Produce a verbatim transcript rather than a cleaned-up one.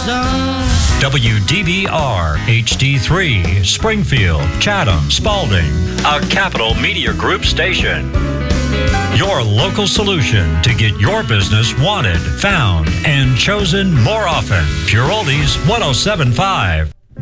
zone. W D B R H D three, Springfield, Chatham, Spalding, a Capital Media Group station. Your local solution to get your business wanted, found, and chosen more often. Pure Oldies one oh seven point five.